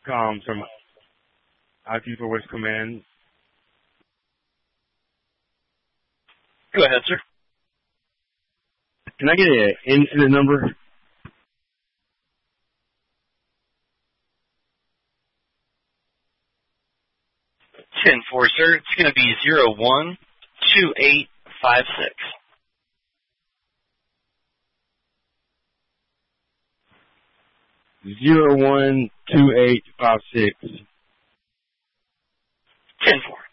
from IT Forward Command. Go ahead, sir. Can I get an incident number? 10-4, sir. It's going to be 012856. 012856. 10-4.